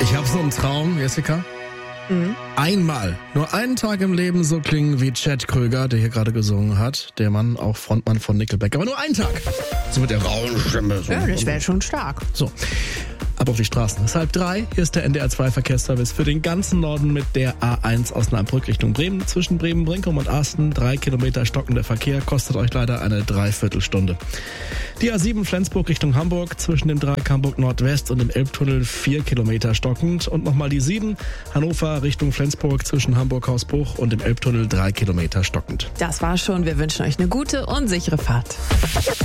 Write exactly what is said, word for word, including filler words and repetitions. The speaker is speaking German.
Ich habe so einen Traum, Jessica. Mhm. Einmal, nur einen Tag im Leben so klingen wie Chad Kröger, der hier gerade gesungen hat. Der Mann, auch Frontmann von Nickelback. Aber nur einen Tag. So mit der rauen Stimme. So. Ja, das wäre schon stark. So. Ab auf die Straßen. Es ist halb drei. Hier ist der N D R zwei Verkehrsservice für den ganzen Norden mit der A eins Osnabrück Richtung Bremen. Zwischen Bremen-Brinkum und Asten. Drei Kilometer stockender Verkehr. Kostet euch leider eine Dreiviertelstunde. Die A sieben Flensburg Richtung Hamburg. Zwischen dem Dreieck Hamburg Nordwest und dem Elbtunnel vier Kilometer stockend. Und nochmal die sieben. Hannover Richtung Flensburg zwischen Hamburg-Hausbruch und dem Elbtunnel drei Kilometer stockend. Das war's schon. Wir wünschen euch eine gute und sichere Fahrt.